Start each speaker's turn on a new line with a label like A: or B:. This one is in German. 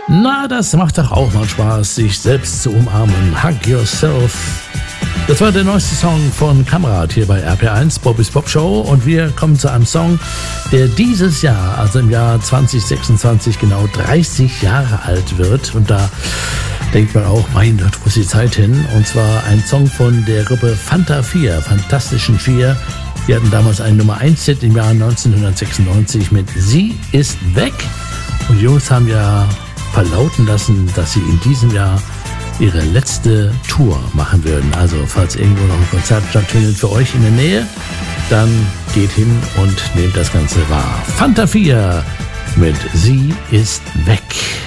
A: Na, das macht doch auch mal Spaß, sich selbst zu umarmen. Hug Yourself. Das war der neueste Song von Kamerad hier bei RPR1, Bobbys Pop Show. Und wir kommen zu einem Song, der dieses Jahr, also im Jahr 2026, genau 30 Jahre alt wird. Und da denkt man auch, mein Gott, wo ist die Zeit hin? Und zwar ein Song von der Gruppe Fanta 4, Fantastischen Vier. Die hatten damals einen Nummer 1-Hit im Jahr 1996 mit Sie ist weg. Und die Jungs haben ja verlauten lassen, dass sie in diesem Jahr ihre letzte Tour machen würden. Also falls irgendwo noch ein Konzert stattfindet für euch in der Nähe, dann geht hin und nehmt das Ganze wahr. Fanta 4 mit Sie ist weg.